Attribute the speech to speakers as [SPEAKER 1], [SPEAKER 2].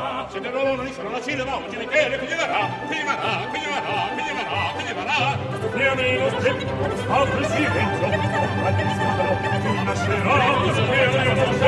[SPEAKER 1] Cenderone sono la cinema, oggi Michele, quindi verrà.
[SPEAKER 2] Nemmeno tempo, apri il silenzio, al scandalo, ti nascerà, apri il silenzio,